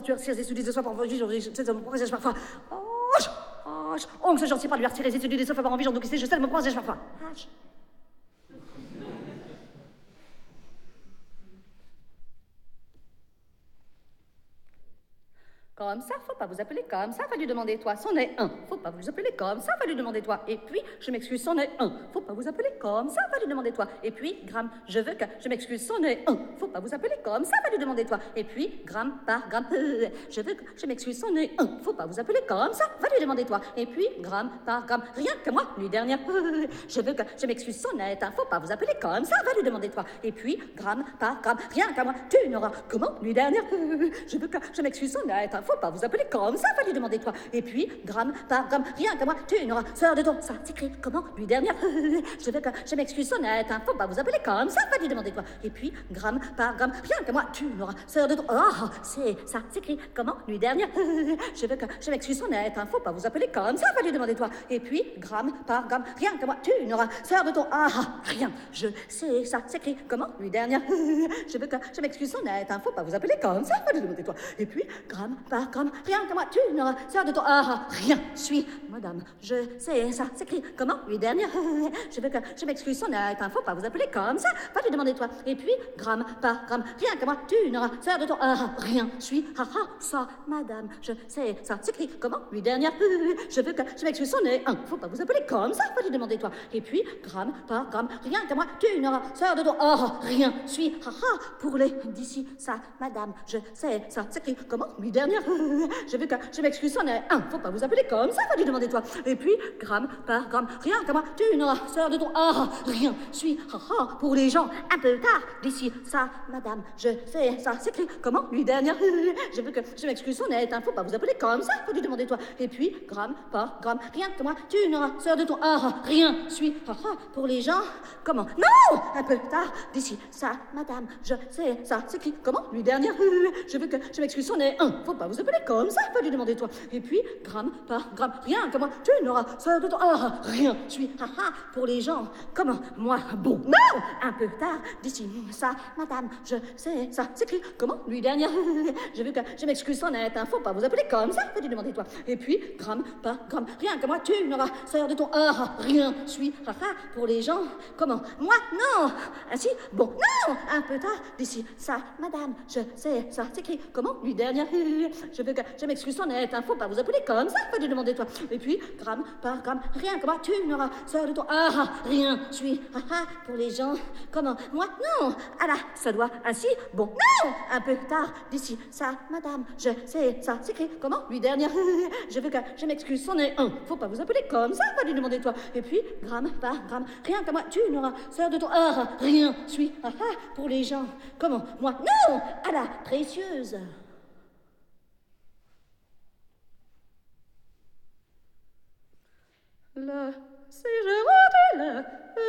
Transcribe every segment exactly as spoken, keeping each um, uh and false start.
tu retires les études des sofas par envie, je sais, je me croise parfois. Oh, oh, oh, que c'est gentil pas de lui retirer les études des sofas par envie, donc je sais, je me croise parfois. Comme ça, faut pas vous appeler comme ça, va lui demander toi, c'en est un. Faut pas vous appeler comme ça, va lui demander toi. Et puis, je m'excuse, c'en est un. Faut pas vous appeler comme ça, va lui demander toi. Et puis, gramme, je veux que, je m'excuse, c'en est un. Faut pas vous appeler comme ça, va lui demander toi. Et puis, gramme par gramme, euh, je veux que, je m'excuse, c'en est un. Faut pas vous appeler comme ça, va lui demander toi. Et puis, gramme par gramme, rien que moi, nuit dernière, euh, je veux que, je m'excuse, c'en est un. Faut pas vous appeler comme ça, va lui demander toi. Et puis, gramme par gramme, rien qu'à moi, tu n'auras, comment, nuit dernière, euh, je veux que, je m'excuse, c'en est un. Faut pas vous appeler comme ça, va lui demander toi. Et puis, gramme par gramme, rien qu'à moi, tu n'auras, sœur de ton, ça s'écrit comment, nuit dernière, je veux que, je m'excuse, sonnette, hein, faut pas vous appeler comme ça, va lui demander toi. Et puis, gramme par gramme, rien qu'à moi, tu n'auras, sœur de ton, oh, c'est, ça s'écrit comment, nuit dernière, je veux que, je m'excuse, sonnette, hein, faut pas vous appeler comme ça, va lui demander toi. Et puis, gramme par gramme, rien qu'à moi, tu n'auras, sœur de ton, ah, rien, je sais, ça s'écrit comment, nuit dernière, je veux que, je m'excuse, sonnette, hein, faut pas vous appeler comme ça, va lui demander toi. Et puis, gramme par gramme, rien que moi, tu n'auras, sœur de ton, ah, rien, suis, madame, je sais, ça s'écrit, comment, lui dernière, je veux que, je m'excuse, sonnette, hein, faut pas vous appeler comme ça, va lui demander toi, et puis, gramme par gramme, rien que moi, tu n'auras, sœur de ton, ah, rien, suis, ah, ah, ça, madame, je sais, ça s'écrit, comment, lui dernière, je veux que, je m'excuse, sonnette, hein, faut pas vous appeler comme ça, va lui demander toi, et puis, gramme par gramme, rien que moi, tu n'auras, sœur de ton, ah, rien, suis, ah, ah, pour les, d'ici, ça, madame, je sais, ça s'écrit, comment, lui dernière, je veux que, je m'excuse, c'en est un, faut pas vous appeler comme ça, va lui demander toi. Et puis, gramme par gramme, rien qu'à moi, tu n'auras, sœur de ton, ah, rien, suis, ah, ah, pour les gens, un peu tard, d'ici, ça, madame, je sais, ça s'écrit, comment, lui dernière, je veux que, je m'excuse, c'en est un, faut pas vous appeler comme ça, va lui demander toi. Et puis, gramme par gramme, rien que moi, tu n'auras, sœur de ton, ah, rien, suis, ah, ah, pour les gens, comment, non, un peu tard, d'ici, ça, madame, je sais, ça s'écrit, comment, lui dernière, je veux que, je m'excuse, c'en est un, faut pas vous appeler comme ça, va lui demander toi. Et puis, gramme par gramme, rien que moi, tu n'auras, sœur de ton, ah, rien, suis, ah, ah, pour les gens, comment, moi, bon, non, un peu tard, d'ici, ça, madame, je sais, ça s'écrit, comment, lui dernière, je veux que, je m'excuse, c'en est un, faut pas vous appeler comme ça, va lui demander toi. Et puis, gramme par gramme, rien que moi, tu n'auras, sœur de ton, ah, rien, suis, ah, ah, pour les gens, comment, moi, non, ainsi, bon, non, un peu tard, d'ici, ça, madame, je sais, ça s'écrit, comment, lui dernière, je veux que, je m'excuse, c'en est un, faut pas vous appeler comme ça, va lui demander toi. Et puis, gramme par gramme, rien que moi, tu n'auras, sœur de ton, ah, rien, suis, ah, ah, pour les gens, comment, moi, non, ah là, ça doit, ainsi, bon, non, un peu tard, d'ici, ça, madame, je sais, ça s'écrit, comment, lui dernière, je veux que, je m'excuse, c'en est un, faut pas vous appeler comme ça, va lui demander toi. Et puis, gramme par gramme, rien que moi, tu n'auras, sœur de ton, ah, rien, suis, ah, ah, pour les gens, comment, moi, non, ah là, précieuse. Le, si je rentre là,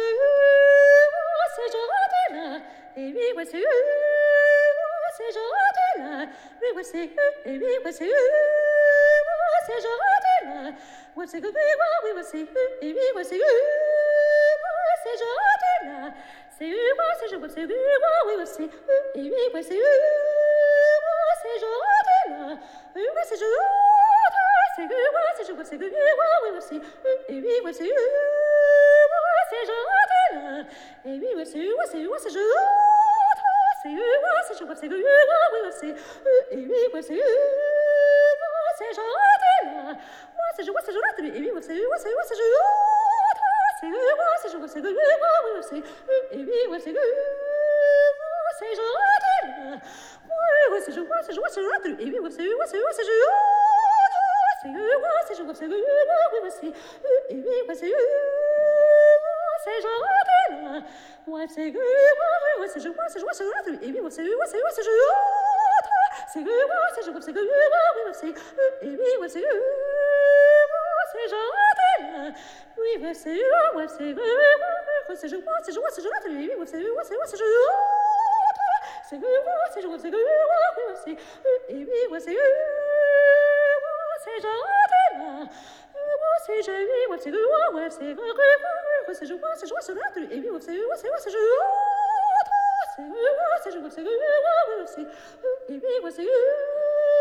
si je rentre là, et oui, ouais, c'est si je rentre là, oui, ouais, c'est et oui, ouais, c'est si je rentre là, ouais, c'est oui, oui, ouais, c'est et oui, ouais, c'est si je rentre là, c'est oui, c'est je vois, c'est oui, oui, ouais, c'est et oui, ouais, c'est si je rentre là, oui, ouais, c'est je c'est que moi, c'est je vois, c'est que moi, oui, oui, c'est et oui, oui, c'est moi, c'est je rentre là. Et oui, oui, c'est moi, c'est moi, c'est je rentre. C'est moi, c'est je vois, c'est que moi, oui, oui, c'est et oui, oui, c'est moi, c'est je rentre là. Moi, c'est je vois, c'est je rentre. Et oui, oui, c'est moi, c'est moi, c'est je rentre. C'est moi, c'est je vois, c'est que moi, oui, oui, c'est et oui, oui, c'est moi, c'est je rentre là. Oui, oui, c'est je vois, c'est je vois, c'est je rentre. Et oui, oui, c'est moi, c'est moi, c'est je rentre. C'est moi, c'est je vois, c'est moi, oui, oui, c'est et oui, oui, c'est moi, c'est je rentre là. Ouais, c'est moi, oui, oui, c'est je vois, c'est je vois, c'est je rentre. Et oui, oui, c'est moi, c'est moi, c'est je rentre. C'est moi, c'est je vois, c'est moi, oui, oui, c'est et oui, oui, c'est moi, c'est je rentre là. Oui, oui, c'est moi, c'est moi, c'est je vois, c'est je vois, c'est je rentre. Et oui, oui, c'est moi, c'est moi, c'est je rentre. C'est moi, c'est je vois, c'est moi, oui, oui, c'est et oui, oui, c'est c'est je rentre là. Moi, c'est je oui, moi, c'est moi, ouais, c'est moi, ouais, c'est je vois, c'est je vois, c'est je rentre. Et oui, moi, c'est moi, c'est moi, c'est je rentre. C'est moi, c'est je vois, c'est moi, ouais, c'est et oui, moi, c'est